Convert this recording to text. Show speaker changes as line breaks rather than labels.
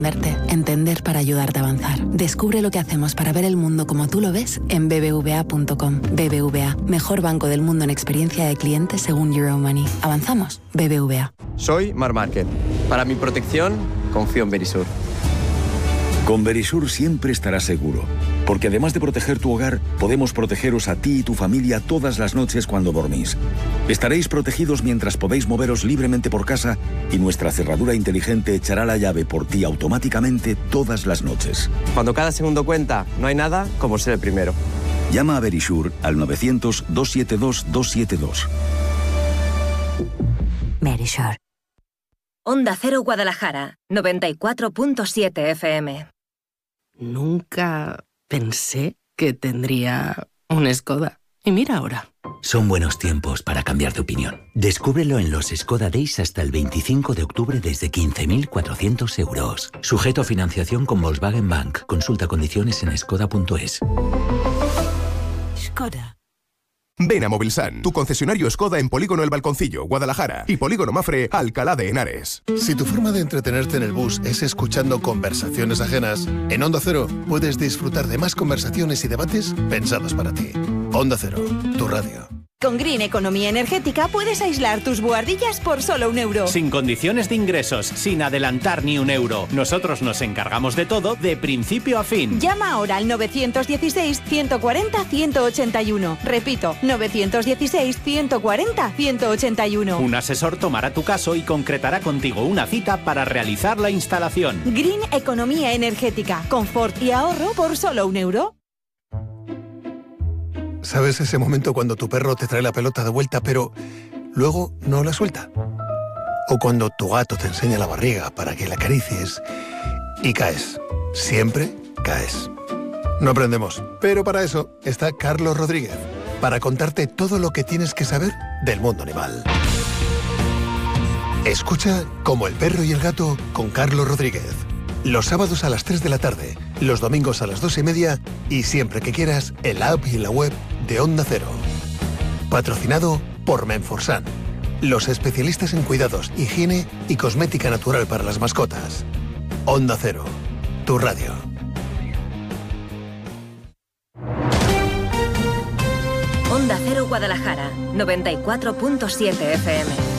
Entender para ayudarte a avanzar. Descubre lo que hacemos para ver el mundo como tú lo ves en bbva.com. BBVA, mejor banco del mundo en experiencia de cliente según Euromoney. ¿Avanzamos? BBVA.
Soy Marc Márquez. Para mi protección, confío en Verisur.
Con Verisur siempre estarás seguro, porque además de proteger tu hogar, podemos protegeros a ti y tu familia todas las noches cuando dormís. Estaréis protegidos mientras podéis moveros libremente por casa y nuestra cerradura inteligente echará la llave por ti automáticamente todas las noches.
Cuando cada segundo cuenta, no hay nada como ser el primero.
Llama a Verisur al 900-272-272.
Verisur. Onda Cero Guadalajara, 94.7 FM.
Nunca pensé que tendría un Skoda. Y mira ahora.
Son buenos tiempos para cambiar de opinión. Descúbrelo en los Skoda Days hasta el 25 de octubre desde 15.400 euros. Sujeto a financiación con Volkswagen Bank. Consulta condiciones en skoda.es.
Skoda.
Ven a Movilsan, tu concesionario Skoda en Polígono El Balconcillo, Guadalajara, y Polígono Mafre, Alcalá de Henares.
Si tu forma de entretenerte en el bus es escuchando conversaciones ajenas, en Onda Cero puedes disfrutar de más conversaciones y debates pensados para ti. Onda Cero, tu radio.
Con Green Economía Energética puedes aislar tus buhardillas por solo €1.
Sin condiciones de ingresos, sin adelantar ni €1. Nosotros nos encargamos de todo, de principio a fin.
Llama ahora al 916-140-181. Repito, 916-140-181.
Un asesor tomará tu caso y concretará contigo una cita para realizar la instalación.
Green Economía Energética. Confort y ahorro por solo €1.
¿Sabes ese momento cuando tu perro te trae la pelota de vuelta pero luego no la suelta? O cuando tu gato te enseña la barriga para que la acaricies y caes. Siempre caes. No aprendemos, pero para eso está Carlos Rodríguez, para contarte todo lo que tienes que saber del mundo animal. Escucha Como el perro y el gato con Carlos Rodríguez. Los sábados a las 3 de la tarde, los domingos a las 2:30 y siempre que quieras en la app y en la web de Onda Cero. Patrocinado por Menforsan, los especialistas en cuidados, higiene y cosmética natural para las mascotas. Onda Cero, tu radio.
Onda Cero Guadalajara, 94.7 FM.